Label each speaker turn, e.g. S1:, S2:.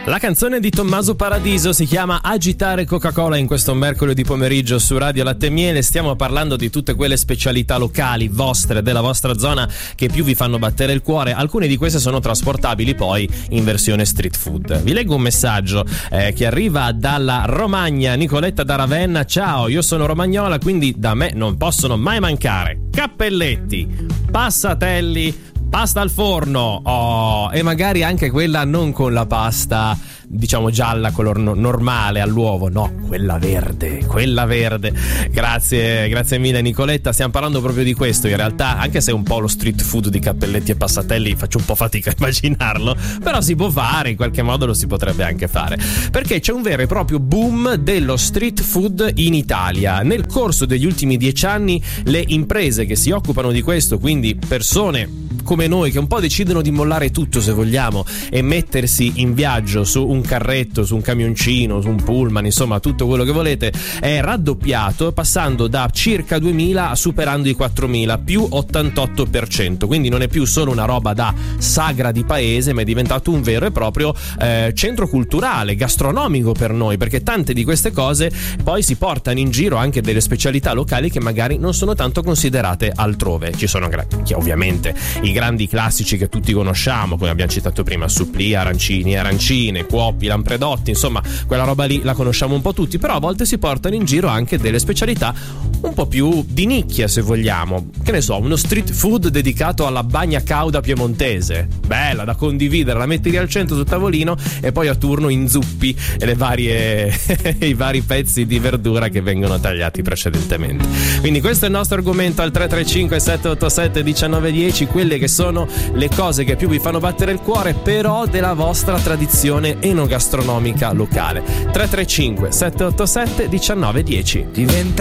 S1: La canzone di Tommaso Paradiso si chiama Agitare Coca-Cola in questo mercoledì pomeriggio su Radio Latte e Miele. Stiamo parlando di tutte quelle specialità locali vostre, della vostra zona, che più vi fanno battere il cuore. Alcune di queste sono trasportabili poi in versione street food. Vi leggo un messaggio che arriva dalla Romagna. Nicoletta da Ravenna: ciao, io sono romagnola, quindi da me non possono mai mancare cappelletti, passatelli, pasta al forno, e magari anche quella non con la pasta, diciamo gialla, color normale all'uovo, no, quella verde. Grazie mille Nicoletta. Stiamo parlando proprio di questo in realtà, anche se è un po' lo street food di cappelletti e passatelli, faccio un po' fatica a immaginarlo, però si può fare, in qualche modo lo si potrebbe anche fare, perché c'è un vero e proprio boom dello street food in Italia. Nel corso degli ultimi 10 anni le imprese che si occupano di questo, quindi persone come noi che un po' decidono di mollare tutto, se vogliamo, e mettersi in viaggio su un carretto, su un camioncino, su un pullman, insomma tutto quello che volete, è raddoppiato, passando da circa 2.000 a superando i 4.000, più 88%. Quindi non è più solo una roba da sagra di paese, ma è diventato un vero e proprio centro culturale, gastronomico per noi, perché tante di queste cose poi si portano in giro anche delle specialità locali che magari non sono tanto considerate altrove. Ci sono ovviamente i grandi classici che tutti conosciamo, come abbiamo citato prima, supplì, arancini, arancine, cuoppi, lampredotti, insomma quella roba lì la conosciamo un po' tutti, però a volte si portano in giro anche delle specialità un po' più di nicchia, se vogliamo. Che ne so, uno street food dedicato alla bagna cauda piemontese, bella da condividere, la metti lì al centro sul tavolino e poi a turno inzuppi le varie i vari pezzi di verdura che vengono tagliati precedentemente. Quindi questo è il nostro argomento al 335 787 1910, quelle che sono le cose che più vi fanno battere il cuore, però della vostra tradizione enogastronomica locale. 335 787 1910.
S2: Diventa